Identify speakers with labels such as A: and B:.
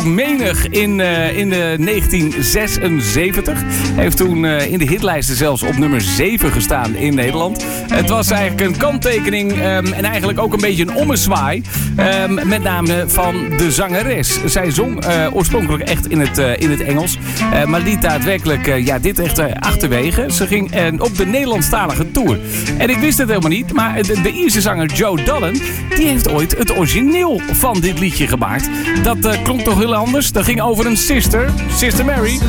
A: menig in de 1976. Heeft toen in de hitlijsten zelfs op nummer 7 gestaan in Nederland. Het was eigenlijk een kanttekening en eigenlijk ook een beetje een ommezwaai. Met name van de zangeres. Zij zong oorspronkelijk echt in het Engels. Maar liet daadwerkelijk dit echt achterwege. Ze ging op de Nederlandstalige tour. En ik wist het helemaal niet, maar de Ierse zanger Joe Dolan, die heeft ooit het origineel van dit liedje gemaakt. Dat klonk toch heel anders. Dat ging over een Sister Mary.